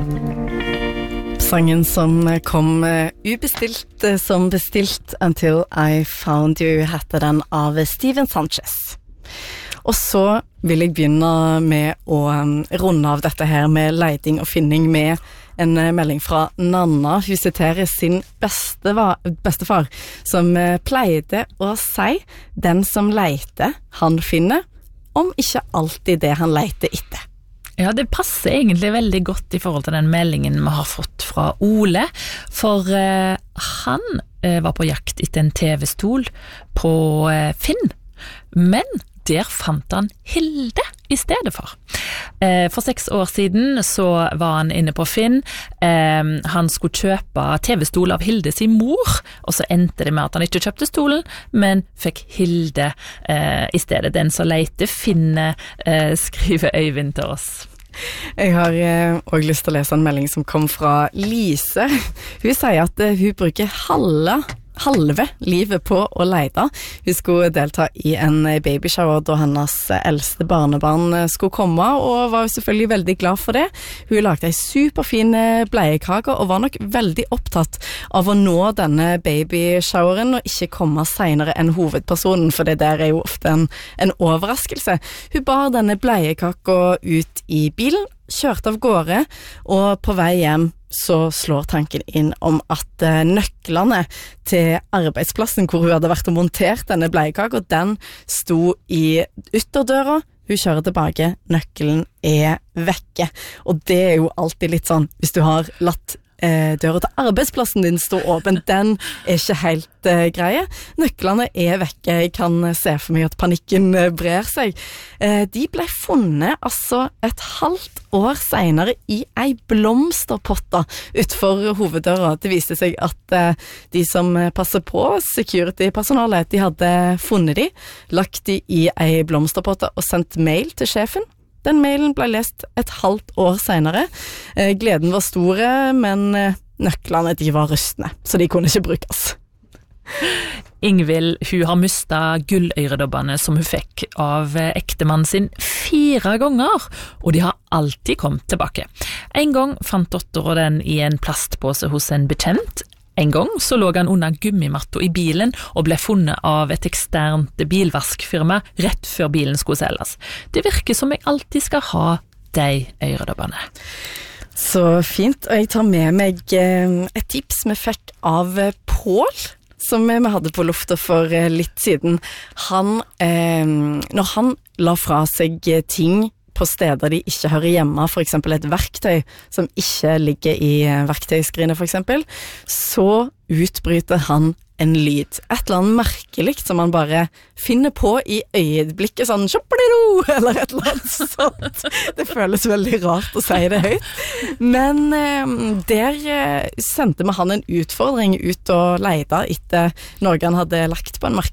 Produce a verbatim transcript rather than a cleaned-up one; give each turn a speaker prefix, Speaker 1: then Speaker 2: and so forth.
Speaker 1: Sangen som kom ubestilt som bestilt Until I Found You heter den av Steven Sanchez. Og så vil jeg begynne med å runde av dette her med leiding og finning med en melding fra Nanna. Hun siterer sin besteva, bestefar som pleide å si den som leiter, han finner, om ikke alltid det han leiter etter.
Speaker 2: Ja, det passer egentlig veldig godt i forhold til den meldingen vi har fått fra Ole, for eh, han eh, var på jakt etter en T V-stol på eh, Finn, men der fant han Hilde i stedet for. Eh, for seks år siden så var han inne på Finn, eh, han skulle kjøpe T V-stol av Hilde sin mor, og så endte det med at han ikke kjøpte stolen, men fikk Hilde eh, i stedet. Den som leiter finner, eh, skriver Øyvind til oss.
Speaker 1: Jeg har eh, også lyst til å lese en melding som kom fra Lise. Hun sier at eh, hun bruker halve halve livet på å leide. Hun skulle delta i en babyshower da hennes eldste barnebarn skulle komme, og var selvfølgelig veldig glad for det. Hun lagde en superfin bleiekake og var nok veldig opptatt av å nå denne babyshoweren og ikke komme senere enn hovedpersonen, for det der er jo ofte en, en overraskelse. Hun bar denne bleiekaka ut i bilen, kjørte av gårde, og på vei hjem så slår tanken inn om at uh, nøklene til arbeidsplassen hvor hun hadde vært og montert denne bleiekaka, den sto i ytterdøra. Hun kjører tilbake, nøkkelen er vekke. Og det er jo alltid litt sånn, hvis du har latt eh, døra til arbeidsplassen din stå åpen, den er ikke helt eh, greie. Nøklene er vekke, jeg kan se for meg at panikken eh, brer seg. Eh, de ble funnet altså et halvt år senere i ei blomsterpotta utenfor hoveddøra. Det viste seg at eh, de som passer på security-personalet, de hadde funnet de, lagt de i ei blomsterpotta og sendt mail til sjefen. Den mailen ble lest et halvt år senere. Eh, gleden var store, men eh, nøklene de var rustne, så de kunne ikke brukes.
Speaker 2: Ingvild, hun har mistet gulløredobbene som hun fikk av ektemannen sin fire ganger, og de har alltid kommet tilbake. En gang fant datteren den i en plastpose hos en bekjent. En gang så lå han under gummimatta i bilen og ble funnet av et eksternt bilvaskfirma rett før bilen skulle selges. Det virker som jeg alltid skal ha de øredobbene.
Speaker 1: Så fint, og jeg tar med meg et tips vi fikk av Pål, som vi hadde på lufta for litt siden. Han, eh, når han la fra seg ting på steder de ikke hører hjemme, for eksempel et verktøy som ikke ligger i verktøyskrinet for eksempel, så utbryter han en lyd. Et eller annet merkelig som man bare finner på i øyeblikket, sånn «Sjopplido!» eller et eller annet sånt. Det føles veldig rart å si det høyt. Men eh, der eh, sendte vi han en utfordring ut og leide etter noe han hadde lagt på en merke